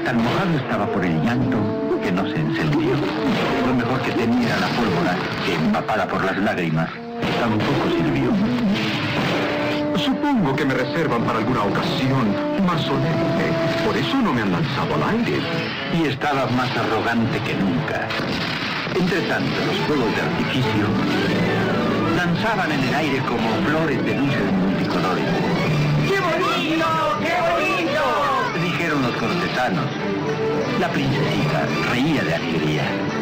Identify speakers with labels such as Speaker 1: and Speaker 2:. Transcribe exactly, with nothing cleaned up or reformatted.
Speaker 1: Tan mojado estaba por el llanto que no se encendió. Lo mejor que tenía la pólvora, que empapada por las lágrimas, tampoco sirvió.
Speaker 2: Supongo que me reservan para alguna ocasión más solemne. Por eso no me han lanzado al aire.
Speaker 1: Y estaba más arrogante que nunca. Entre tanto, los fuegos de artificio lanzaban en el aire como flores de luces multicolores.
Speaker 3: ¡Qué bonito! ¡Qué bonito!
Speaker 1: Dijeron los cortesanos. La princesita reía de alegría.